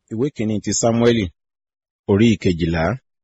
Ìwé kìíní ti Sámúẹ́lì, orí ìkejìlá.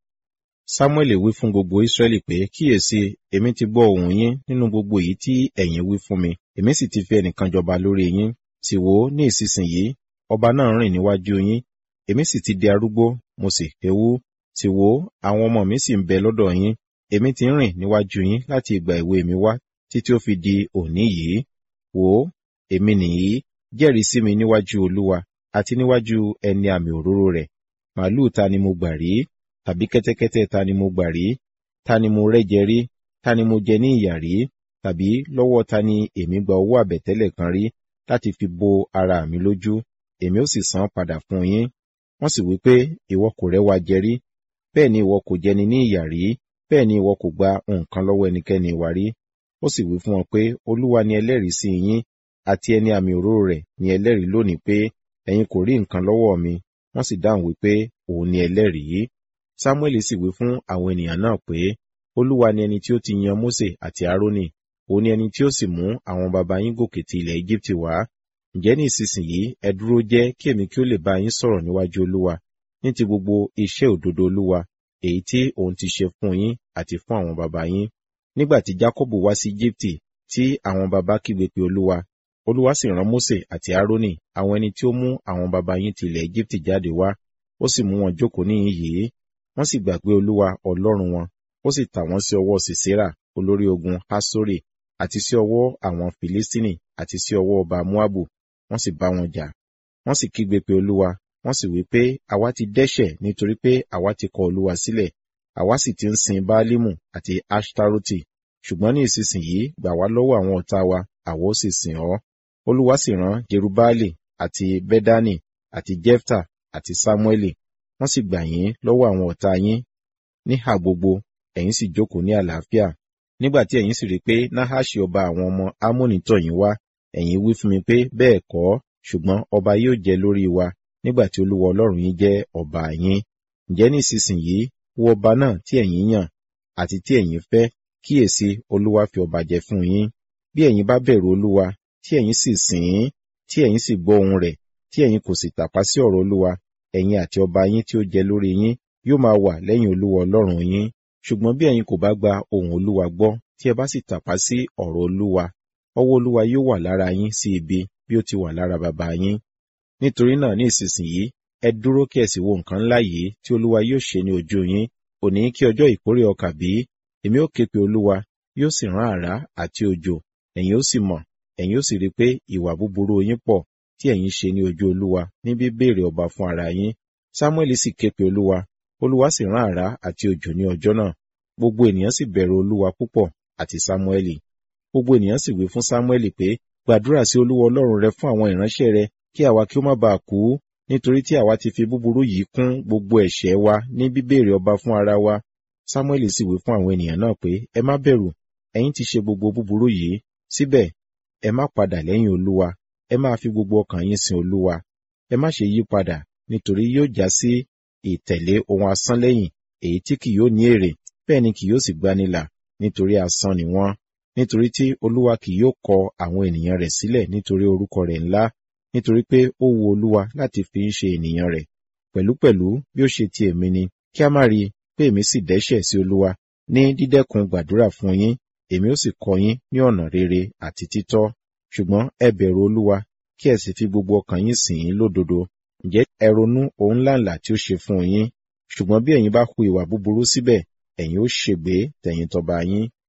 Sámúẹ́lì wí fún gbogbo Ísírẹ́lì pé, kíyèsí, èmi ti gbọ́ ohùn yín nínú gbogbo èyí tí ẹ̀yin wí fún mi. Èmi sì ti fi ẹnìkan jọba lórí yín. Sì wò ó ní ìsinsìnyí, ọba náà rìn níwájú yín. Èmi sì ti di arúgbó, mo sì kéwú. Sì wò ó, àwọn ọmọ mi sì ń bẹ lọ́dọ̀ yín. Èmi ti ń rìn níwájú yín láti ìgbà èwe mi wá títí ó fi di òní yìí. Wò ó, èmi nìyí, jẹ́rìí sí mi níwájú Olúwa àti níwájú ẹni àmì òróró rẹ̀. Màlúù ta ni mo gbà rí? Tàbí kẹ́tẹ́kẹ́tẹ́ ta ni mo gbà rí? Ta ni mo rẹ́jẹ rí? Ta ni mo jẹ ní ìyà rí? Tàbí lọ́wọ́ ta ni èmi gba owó àbẹ̀tẹ́lẹ̀ kan rí láti fi bo ara mi lójú? Èmi ó sì san padà fún yín. Wọ́n sì wí pé, ìwọ kò rẹ́wa jẹ rí, bẹ́ẹ̀ ni ìwọ kò jẹni ní ìyà rí, bẹ́ẹ̀ ni ìwọ kò gba nǹkan lọ́wọ́ ẹnikẹ́ni wa rí. Ó sì wí fún wọn pé, Olúwa ni ẹlẹ́rìí sí yín, àti ẹni àmì òróró rẹ̀ ni ẹlẹ́rìí lónìí pé ẹ̀yin kò rí nǹkan lọ́wọ́ mi. Wọ́n sì dáhùn wípé òun ni ẹlẹ́rìí. Sámúẹ́lì sì wí fún àwọn ènìyàn náà pé, Olúwa ni ẹni tí ó ti yan Mósè àti Árónì, òun ni ẹni tí ó sì mú àwọn baba yín gòkè ti ilẹ̀ Égíptì wá. Ǹjẹ́ ní ìsinsìnyí ẹ dúró jẹ́ kí èmi kí ó lè bá yín sọ̀rọ̀ níwájú Olúwa ní ti gbogbo iṣẹ́ òdodo Olúwa, èyí tí òun ti ṣe fún yín àti fún àwọn baba yín. Nígbà tí Jákọ́bù wá sí Égíptì, tí àwọn baba kígbe pé Olúwa sì rán Mósè àti Árónì, àwọn ẹni tí ó mú àwọn baba yín ti ilẹ̀ Égíptì jáde wá, ó sì mú wọn jókòó níhìn yìí. Wọ́n sì gbàgbé Olúwa Ọlọ́run wọn, ó sì tà wọ́n sí ọwọ́ Sísérà, olórí ogun Hásórì, àti sí ọwọ́ àwọn Fìlístínì, àti sí ọwọ́ ọba Móábù, wọ́n sì bá wọn jà. Wọ́n sì kígbe pé Olúwa, wọ́n sì wí pé, àwa ti dẹ́ṣẹ̀ nítorí pé àwa ti kọ Olúwa sílẹ̀, àwa sì ti ń sin Báálímù àti Aṣtarótì. Ṣùgbọ́n ní ìsinsìnyí gbà wá lọ́wọ́ àwọn ọ̀tá wa, àwa ó sì sìn ọ́. Olúwa sì rán Jerubbaali àti Bedani àti Jefta àti Sámúẹ́lì. Wọ́n sì gbà yín lọ́wọ́ àwọn ọ̀tá yín níhà gbogbo, ẹ̀yin sì jókòó ní àlàáfíà. Nígbà tí ẹ̀yin sì rí pé Nahaṣi ọba àwọn ọmọ Ammoni tọ̀ yín wá, ẹ̀yin wí fún mi pé bẹ́ẹ̀ kọ́, ṣùgbọ́n ọba yóò jẹ lórí wa nígbà tí Olúwa Ọlọ́run yín jẹ́ ọba yín. Ǹjẹ́ ní ìsinsìnyí wo ọba náà tí ẹ̀yin yàn àti tí ẹ̀yin fẹ́, kíyèsí Olúwa fi ọba jẹ fún yín. Bí ẹ̀yin bá bẹ̀rù Olúwa, tí ẹ̀yin sì sìn ín, tí ẹ̀yin sì gbọ́ ohùn rẹ̀, tí ẹ̀yin kò sì tàpá sí ọ̀rọ̀ Olúwa, ẹ̀yin àti ọba yín tí ó jẹ lórí yín yóò máa wà lẹ́yìn Olúwa Ọlọ́run yín. Ṣùgbọ́n bí ẹ̀yin kò bá gba ohùn Olúwa gbọ́, tí ẹ bá sì tàpá sí ọ̀rọ̀ Olúwa, ọwọ́ Olúwa yóò wà lára yín sí ibi bí ó ti wà lára baba yín. Nítorí náà ní ìsinsìnyí, ẹ dúró kí ẹ sì wo nǹkan ńlá yìí tí Olúwa yóò ṣe ní ojú yín. Òní kí ọjọ́ ìkórè ọkà bí? Èmi ó ké pe Olúwa, yóò sì rán àrá àti òjò, ẹ̀yin ó sì mọ̀, ẹ̀yin ó sì rí pé ìwà búburú yín pọ̀ tí ẹ̀yin ṣe ní ojú Olúwa ní bíbéèrè ọba fún ara yín. Sámúẹ́lì sì ké pe Olúwa, Olúwa sì rán àrá àti òjò ní ọjọ́ náà. Gbogbo ènìyàn sì bẹ̀rù Olúwa púpọ̀ àti Sámúẹ́lì. Gbogbo ènìyàn sì wí fún Sámúẹ́lì pé, gbàdúrà sí Olúwa Ọlọ́run rẹ fún àwọn ìránṣẹ́ rẹ, kí àwa kí ó má baà kú, nítorí tí àwa ti fi búburú yìí kún gbogbo ẹ̀ṣẹ̀ wa ní bíbéèrè ọba fún ara wa. Sámúẹ́lì sì wí fún àwọn ènìyàn náà pé, ẹ má bẹ̀rù, ẹ̀yin ti ṣe gbogbo búburú yìí, síbẹ̀ ẹ má padà lẹ́yìn Olúwa, ẹ máa fi gbogbo ọkàn yín sin Olúwa. Ẹ má ṣe yí padà, nítorí yóò já sí ìtẹ̀lé ohun asán lẹ́yìn, èyí tí kì yóò ní èrè, bẹ́ẹ̀ ni kì yóò sì gbanilà, nítorí asán ni wọ́n. Nítorí tí Olúwa kì yóò kọ àwọn ènìyàn rẹ̀ sílẹ̀ nítorí orúkọ rẹ̀ ńlá, nítorí pé ó wu Olúwa láti fi ń ṣe ènìyàn rẹ̀. Pẹ̀lúpẹ̀lú bí ó ṣe ti èmi ni, kí a má rí i pé èmi sì dẹ́ṣẹ̀ sí Olúwa ní dídẹ́kun gbàdúrà fún yín, èmi ó sì kọ́ yín ní ọ̀nà rere àti títọ́. Ṣùgbọ́n ẹ bẹ̀rù Olúwa, kí ẹ sì fi gbogbo ọkàn yín sìn ín lódodo. Ǹjẹ́ ẹ ronú ohun ńláǹlà tí ó ṣe fún yín? Ṣùgbọ́n bí ẹ̀yin bá hu ìwà búburú síbẹ̀, ẹ̀yin ó ṣègbé tẹ̀yìn tọba yín.